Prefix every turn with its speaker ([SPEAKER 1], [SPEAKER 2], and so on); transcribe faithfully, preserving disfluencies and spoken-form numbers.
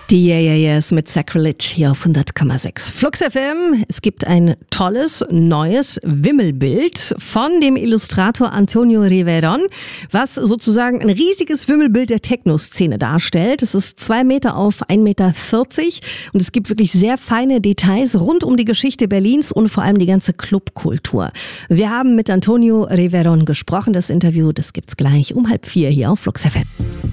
[SPEAKER 1] Die Yeah, Yeah, Yeahs mit Sacrilege hier auf hundert Komma sechs. Flux F M. Es gibt ein tolles, neues Wimmelbild von dem Illustrator Antonio Riveron, was sozusagen ein riesiges Wimmelbild der Techno-Szene darstellt. Es ist zwei Meter auf ein Meter vierzig und es gibt wirklich sehr feine Details rund um die Geschichte Berlins und vor allem die ganze Clubkultur. Wir haben mit Antonio Riveron gesprochen. Das Interview, das gibt's gleich um halb vier hier auf Flux F M.